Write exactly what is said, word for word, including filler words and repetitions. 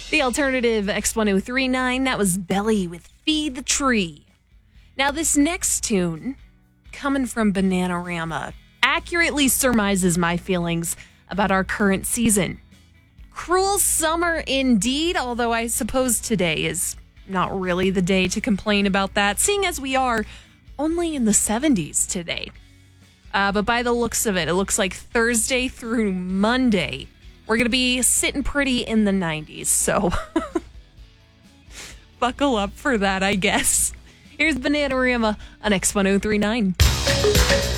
The alternative X ten thirty-nine, that was Belly with Feed the Tree. Now, this next tune, coming from Bananarama, accurately surmises my feelings about our current season. Cruel summer indeed, although I suppose today is not really the day to complain about that, seeing as we are only in the seventies today. Uh, but by the looks of it, it looks like Thursday through Monday, we're going to be sitting pretty in the nineties. So buckle up for that, I guess. Here's Bananarama on X ten thirty-nine.